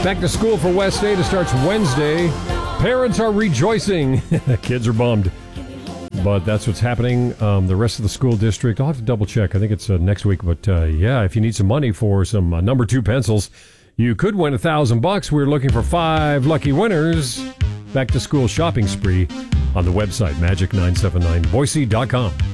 Back to school for West State. It starts Wednesday. Parents are rejoicing. Kids are bummed. But that's what's happening. The rest of the school district, I'll have to double check. I think it's next week. But yeah, if you need some money for some number 2 pencils, you could win $1,000. We're looking for 5 lucky winners. Back to school shopping spree on the website, magic979voicey.com.